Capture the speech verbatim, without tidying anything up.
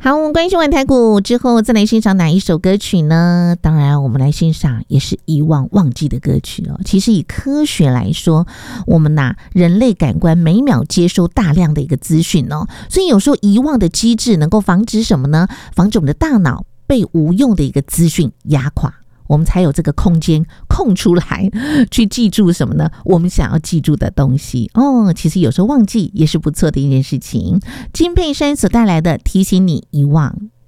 好，我们关心完台股之后，再来欣赏哪一首歌曲呢？当然，我们来欣赏也是遗忘忘记的歌曲哦。其实以科学来说，我们呐、啊、人类感官每秒接收大量的一个资讯哦，所以有时候遗忘的机制能够防止什么呢？防止我们的大脑被无用的一个资讯压垮。我们才有这个空间空出来去记住什么呢？我们想要记住的东西哦。其实有时候忘记也是不错的一件事情。金佩珊所带来的提醒你遗忘。